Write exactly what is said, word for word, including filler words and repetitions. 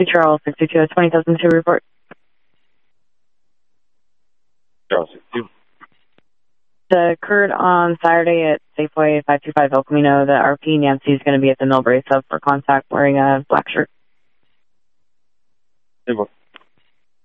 to Charles, six two two, twenty thousand two report. Charles, six two. The occurred on Saturday at Safeway five two five El Camino. The R P Nancy is going to be at the Millbrae sub for contact wearing a black shirt. Hey,